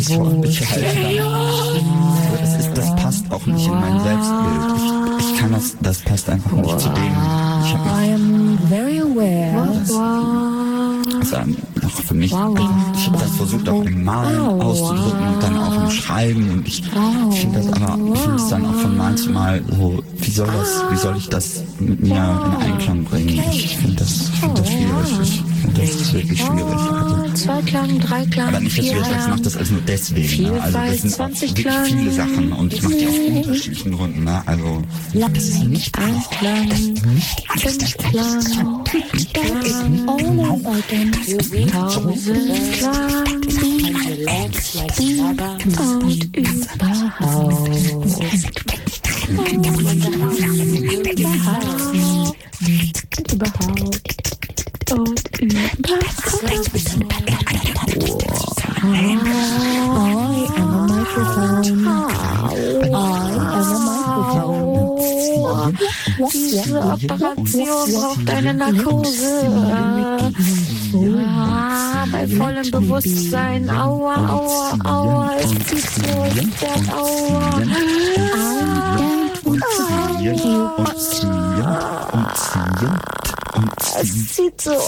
Das passt auch nicht in mein Selbstbild. Ich kann das passt einfach nicht zu dem. I am very aware. Also auch für mich, ich habe das versucht auch im Malen auszudrücken und dann auch im Schreiben und ich finde das dann auch von Mal zu Mal so, wie soll ich das mit mir in Einklang bringen? Ich finde das schwierig. Ich finde das wirklich schwierig. Also, 2 Klang, 3 Klang, aber nicht, dass 4 wir jetzt Klang. mache das also nur deswegen. Ne? Also das sind auch wirklich viele Sachen und ich mache die aus unterschiedlichen Gründen. Ne? Also das ist nicht ein Klang, 5 Klang, tausend Klang, und diese Operation braucht eine Narkose. Bei vollem Bewusstsein. Aua, es zieht so, es fährt, aua. Es zieht so.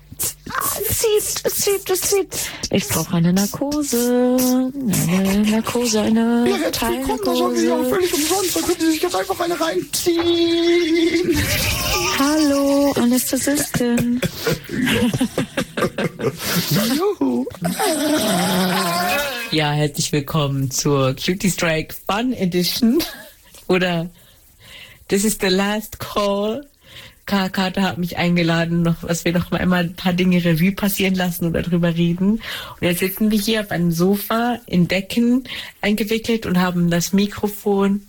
Es zieht. Ich brauche eine Narkose. Eine Teilnarkose. Völlig umsonst, da können Sie sich doch einfach eine reinziehen. Hallo, Anästhesistin. Ja, herzlich willkommen zur Cutie Strike Fun Edition. Oder This is the last call. Kata hat mich eingeladen, dass wir noch mal einmal ein paar Dinge Revue passieren lassen und darüber reden. Und jetzt sitzen wir hier auf einem Sofa in Decken eingewickelt und haben das Mikrofon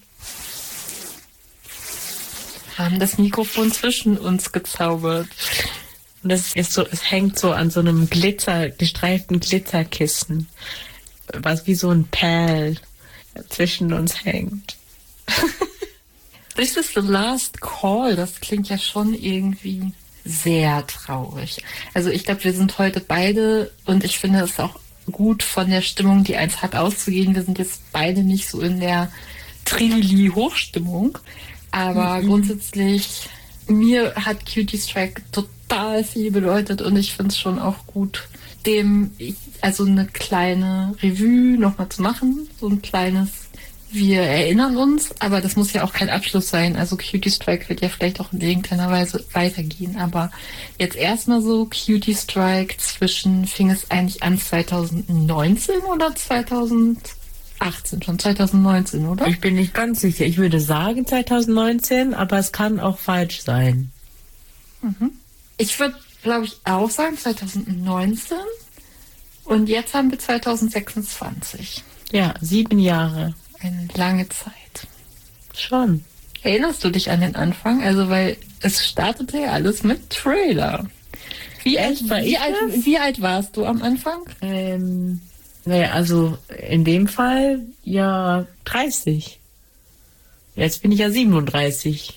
zwischen uns gezaubert. Und das ist so, es hängt so an so einem gestreiften Glitzerkissen, was wie so ein Perl zwischen uns hängt. This is the last call. Das klingt ja schon irgendwie sehr traurig. Also ich glaube, wir sind heute beide, und ich finde es auch gut von der Stimmung, die eins hat, auszugehen. Wir sind jetzt beide nicht so in der Trilili-Hochstimmung. Aber grundsätzlich, mir hat Cutie Strike total viel bedeutet und ich finde es schon auch gut, also eine kleine Revue nochmal zu machen. So ein kleines, wir erinnern uns, aber das muss ja auch kein Abschluss sein. Also Cutie Strike wird ja vielleicht auch in irgendeiner Weise weitergehen. Aber jetzt erstmal so Cutie Strike fing es eigentlich an 2019 oder 2018? Schon 2019, oder? Ich bin nicht ganz sicher. Ich würde sagen 2019, aber es kann auch falsch sein. Ich würde, glaube ich, auch sagen 2019. Und jetzt haben wir 2026. Ja, 7 Jahre. Eine lange Zeit. Schon. Erinnerst du dich an den Anfang? Also, weil es startete ja alles mit Trailer. Wie alt warst du am Anfang? Naja, also in dem Fall ja 30. Jetzt bin ich ja 37.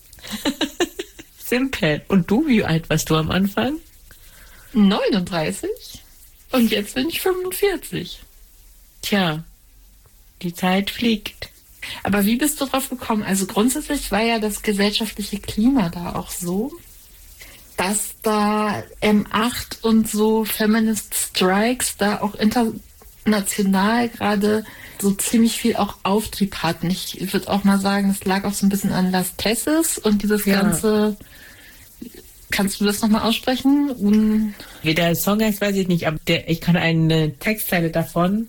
Simpel. Und du, wie alt warst du am Anfang? 39. Und jetzt bin ich 45. Tja, die Zeit fliegt. Aber wie bist du drauf gekommen? Also grundsätzlich war ja das gesellschaftliche Klima da auch so, dass da M8 und so Feminist Strikes da auch international gerade so ziemlich viel auch Auftrieb hatten. Ich würde auch mal sagen, es lag auch so ein bisschen an Las Tesses und dieses ganze... Kannst du das nochmal aussprechen? Wie der Song heißt, weiß ich nicht, aber ich kann eine Textzeile davon.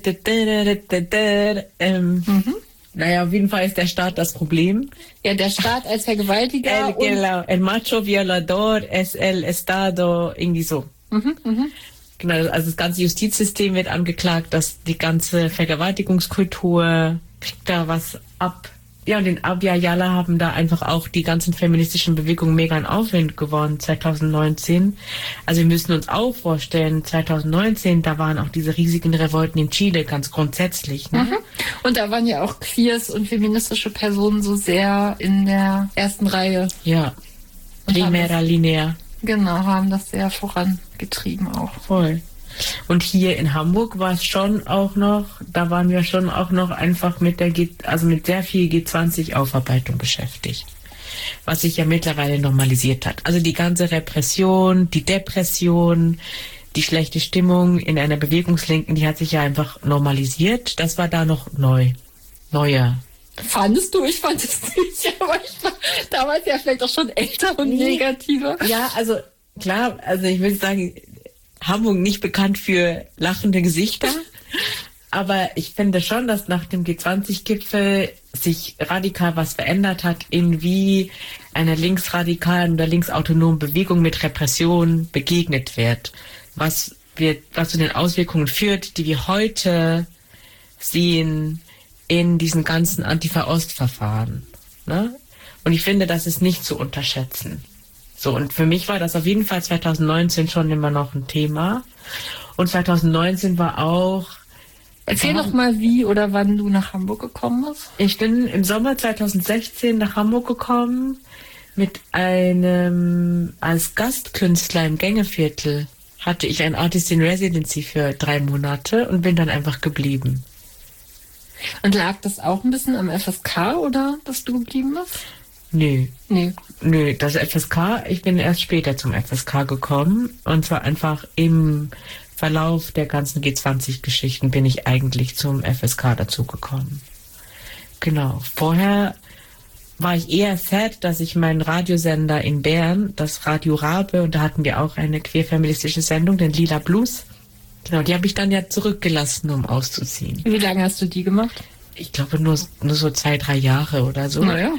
Naja, auf jeden Fall ist der Staat das Problem. Ja, der Staat als Vergewaltiger. El macho violador es el Estado, irgendwie so. Genau, also das ganze Justizsystem wird angeklagt, dass die ganze Vergewaltigungskultur kriegt da was ab. Ja, und den Abya Yala haben da einfach auch die ganzen feministischen Bewegungen mega in Aufwind gewonnen 2019. Also wir müssen uns auch vorstellen, 2019, da waren auch diese riesigen Revolten in Chile ganz grundsätzlich. Ne? Und da waren ja auch Queers und feministische Personen so sehr in der ersten Reihe. Ja, primera linea. Genau, haben das sehr vorangetrieben auch. Voll. Und hier in Hamburg war es schon auch noch, da waren wir schon auch noch einfach mit mit sehr viel G20-Aufarbeitung beschäftigt. Was sich ja mittlerweile normalisiert hat. Also die ganze Repression, die Depression, die schlechte Stimmung in einer Bewegungslinken, die hat sich ja einfach normalisiert. Das war da noch neuer. Fandest du? Ich fand es nicht, aber ich war damals ja vielleicht auch schon älter und negativer. Ja, also klar, also ich würde sagen, Hamburg nicht bekannt für lachende Gesichter, aber ich finde schon, dass nach dem G20-Gipfel sich radikal was verändert hat, in wie einer linksradikalen oder linksautonomen Bewegung mit Repression begegnet wird, was zu den Auswirkungen führt, die wir heute sehen in diesen ganzen Antifa-Ost-Verfahren. Ne? Und ich finde, das ist nicht zu unterschätzen. So, und für mich war das auf jeden Fall 2019 schon immer noch ein Thema. Und 2019 war auch... Erzähl doch mal, wie oder wann du nach Hamburg gekommen bist. Ich bin im Sommer 2016 nach Hamburg gekommen mit als Gastkünstler im Gängeviertel. Hatte ich ein Artist in Residency für 3 Monate und bin dann einfach geblieben. Und lag das auch ein bisschen am FSK oder dass du geblieben bist? Nö, das FSK, ich bin erst später zum FSK gekommen und zwar einfach im Verlauf der ganzen G20-Geschichten bin ich eigentlich zum FSK dazugekommen. Genau, vorher war ich eher sad, dass ich meinen Radiosender in Bern, das Radio Rabe, und da hatten wir auch eine queerfeministische Sendung, den Lila Blues. Genau, die habe ich dann ja zurückgelassen, um auszuziehen. Wie lange hast du die gemacht? Ich glaube nur so 2-3 Jahre oder so. Naja.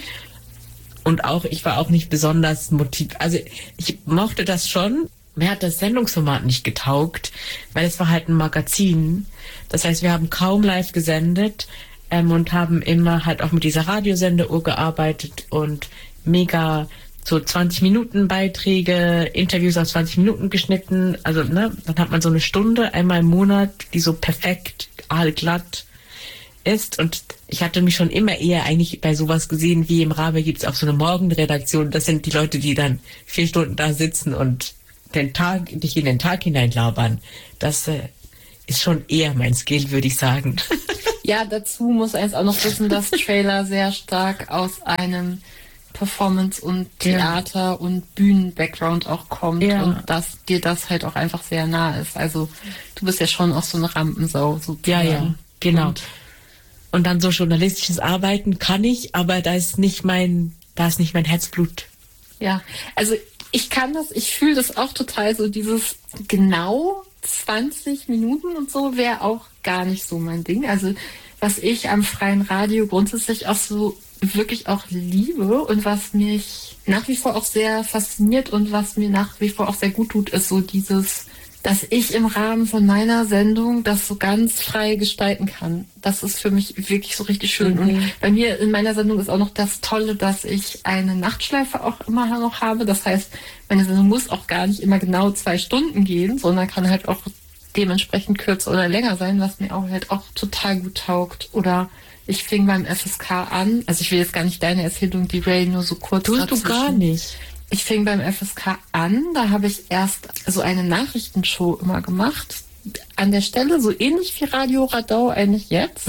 Und auch, ich war auch nicht besonders motiviert. Also ich mochte das schon. Mir hat das Sendungsformat nicht getaugt, weil es war halt ein Magazin. Das heißt, wir haben kaum live gesendet und haben immer halt auch mit dieser Radiosendeuhr gearbeitet und mega so 20-Minuten-Beiträge, Interviews auf 20 Minuten geschnitten. Also, dann hat man so eine Stunde einmal im Monat, die so perfekt, aalglatt ist. Und ich hatte mich schon immer eher eigentlich bei sowas gesehen, wie im Rabe gibt's auch so eine Morgenredaktion. Das sind die Leute, die dann 4 Stunden da sitzen und dich in den Tag hineinlabern. Das ist schon eher mein Skill, würde ich sagen. Ja, dazu muss eins auch noch wissen, dass Trailer sehr stark aus einem Performance- und Theater- und Bühnen-Background auch kommt und dass dir das halt auch einfach sehr nah ist. Also du bist ja schon auch so eine Rampensau sozusagen. Ja, genau. Und dann so journalistisches Arbeiten kann ich, aber da ist nicht mein Herzblut. Ja, also ich fühle das auch total so, dieses genau 20 Minuten und so wäre auch gar nicht so mein Ding. Also was ich am freien Radio grundsätzlich auch so wirklich auch liebe und was mich nach wie vor auch sehr fasziniert und was mir nach wie vor auch sehr gut tut, ist so dieses, dass ich im Rahmen von meiner Sendung das so ganz frei gestalten kann. Das ist für mich wirklich so richtig schön. Und bei mir in meiner Sendung ist auch noch das Tolle, dass ich eine Nachtschleife auch immer noch habe. Das heißt, meine Sendung muss auch gar nicht immer genau 2 Stunden gehen, sondern kann halt auch dementsprechend kürzer oder länger sein, was mir auch halt auch total gut taugt. Oder ich fing beim FSK an, also ich will jetzt gar nicht deine Erzählung, die Ray, nur so kurz. Tust du gar nicht. Ich fing beim FSK an, da habe ich erst so eine Nachrichtenshow immer gemacht. An der Stelle, so ähnlich wie Radio Radau eigentlich jetzt.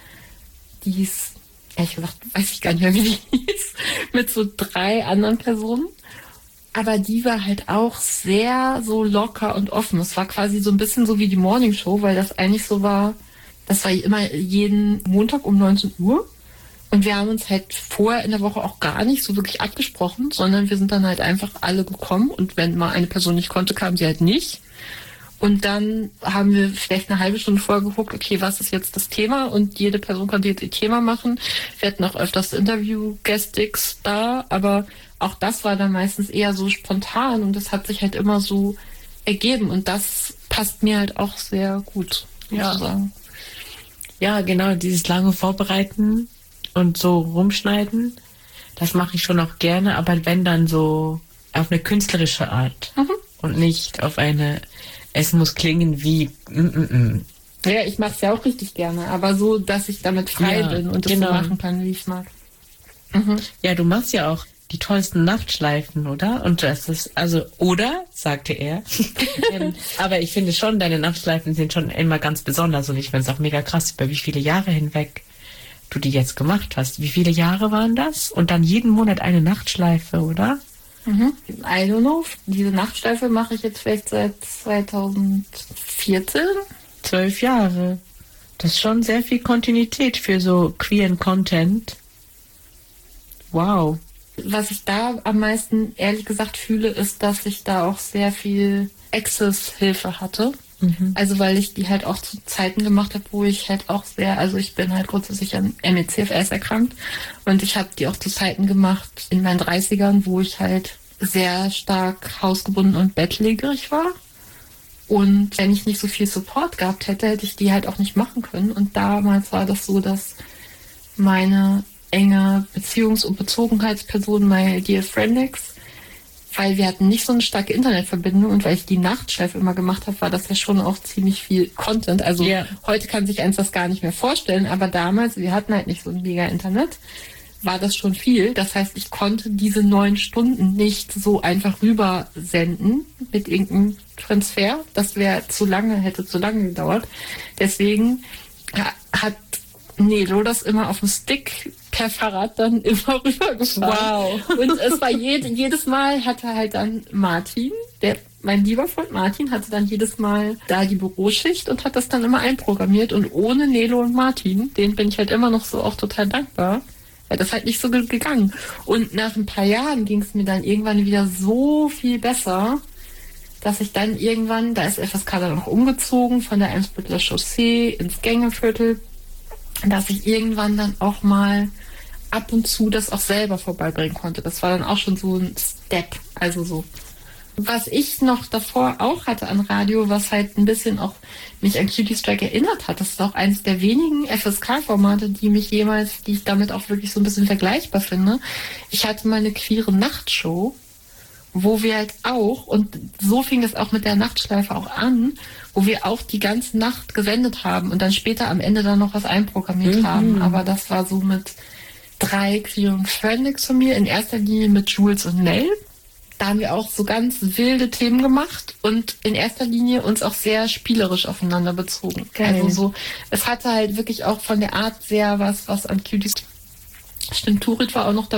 Die hieß, ehrlich gesagt, weiß ich gar nicht mehr, wie die hieß, mit so 3 anderen Personen. Aber die war halt auch sehr so locker und offen. Es war quasi so ein bisschen so wie die Morning Show, weil das eigentlich so war, das war immer jeden Montag um 19 Uhr. Und wir haben uns halt vorher in der Woche auch gar nicht so wirklich abgesprochen, sondern wir sind dann halt einfach alle gekommen. Und wenn mal eine Person nicht konnte, kam sie halt nicht. Und dann haben wir vielleicht eine halbe Stunde vorher geguckt, okay, was ist jetzt das Thema? Und jede Person konnte jetzt ihr Thema machen. Wir hatten auch öfters Interview-Guestix da, aber auch das war dann meistens eher so spontan und das hat sich halt immer so ergeben. Und das passt mir halt auch sehr gut, sozusagen. Ja, genau, dieses lange Vorbereiten und so rumschneiden, das mache ich schon auch gerne, aber wenn dann so auf eine künstlerische Art und nicht auf eine, es muss klingen wie Ja, ich mache es ja auch richtig gerne, aber so, dass ich damit frei bin und das so machen kann, wie ich es mag. Ja, du machst ja auch die tollsten Nachtschleifen, oder? Und das ist, also, oder, sagte er. Aber ich finde schon, deine Nachtschleifen sind schon immer ganz besonders und ich finde es auch mega krass, über wie viele Jahre hinweg du die jetzt gemacht hast. Wie viele Jahre waren das? Und dann jeden Monat eine Nachtschleife, oder? I don't know. Diese Nachtschleife mache ich jetzt vielleicht seit 2014. 12 Jahre. Das ist schon sehr viel Kontinuität für so queeren Content. Wow. Was ich da am meisten, ehrlich gesagt, fühle, ist, dass ich da auch sehr viel Access-Hilfe hatte. Also weil ich die halt auch zu Zeiten gemacht habe, wo ich halt auch also ich bin halt grundsätzlich an ME/CFS erkrankt und ich habe die auch zu Zeiten gemacht in meinen 30ern, wo ich halt sehr stark hausgebunden und bettlägerig war. Und wenn ich nicht so viel Support gehabt hätte, hätte ich die halt auch nicht machen können. Und damals war das so, dass meine enge Beziehungs- und Bezogenheitsperson, my dear Friendix, weil wir hatten nicht so eine starke Internetverbindung und weil ich die Nachtschleife immer gemacht habe, war das ja schon auch ziemlich viel Content. Also heute kann sich eins das gar nicht mehr vorstellen, aber damals, wir hatten halt nicht so ein mega Internet, war das schon viel. Das heißt, ich konnte diese 9 Stunden nicht so einfach rüber senden mit irgendeinem Transfer. Das hätte zu lange gedauert. Deswegen hat Nelo das immer auf dem Stick per Fahrrad dann immer rübergefahren. Wow. Und es war jedes Mal hatte halt dann Martin, mein lieber Freund Martin, hatte dann jedes Mal da die Büroschicht und hat das dann immer einprogrammiert. Und ohne Nelo und Martin, denen bin ich halt immer noch so auch total dankbar, weil das halt nicht so gegangen. Und nach ein paar Jahren ging es mir dann irgendwann wieder so viel besser, dass ich dann irgendwann, da ist FSK dann auch umgezogen von der Eimsbütteler Chaussee ins Gängeviertel, dass ich irgendwann dann auch mal ab und zu das auch selber vorbeibringen konnte. Das war dann auch schon so ein Step, also so. Was ich noch davor auch hatte an Radio, was halt ein bisschen auch mich an Cutie Strike erinnert hat, das ist auch eines der wenigen FSK-Formate, die ich damit auch wirklich so ein bisschen vergleichbar finde. Ich hatte mal eine queere Nachtshow, wo wir halt auch, und so fing es auch mit der Nachtschleife auch an, wo wir auch die ganze Nacht gesendet haben und dann später am Ende dann noch was einprogrammiert haben. Aber das war so mit 3 queeren Friendics von mir, in erster Linie mit Jules und Nell. Da haben wir auch so ganz wilde Themen gemacht und in erster Linie uns auch sehr spielerisch aufeinander bezogen. Geil. Also so, es hatte halt wirklich auch von der Art sehr was an Cuties. Stimmt, Turit war auch noch dabei.